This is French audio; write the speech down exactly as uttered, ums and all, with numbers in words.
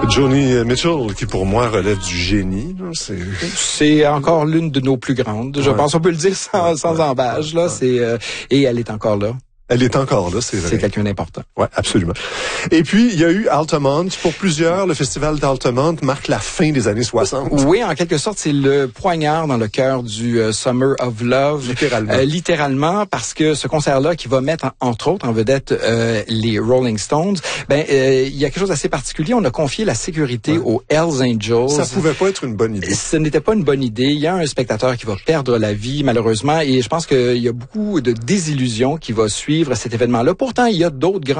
Joni Mitchell, qui pour moi relève du génie. C'est, c'est encore l'une de nos plus grandes. Je ouais. pense on peut le dire sans, sans ouais. embâche. Là, ouais. c'est euh, et elle est encore là. Elle est encore là, c'est vrai. C'est quelqu'un d'important. Ouais, absolument. Et puis, il y a eu Altamont. Pour plusieurs, le festival d'Altamont marque la fin des années soixante. Oui, en quelque sorte, c'est le poignard dans le cœur du uh, Summer of Love. Littéralement. Euh, littéralement, parce que ce concert-là, qui va mettre, en, entre autres, en vedette euh, les Rolling Stones, ben euh, il y a quelque chose d'assez particulier. On a confié la sécurité ouais. aux Hells Angels. Ça pouvait pas être une bonne idée. Ce n'était pas une bonne idée. Il y a un spectateur qui va perdre la vie, malheureusement, et je pense qu'il y a beaucoup de désillusions qui va suivre cet événement-là. Pourtant, il y a d'autres grands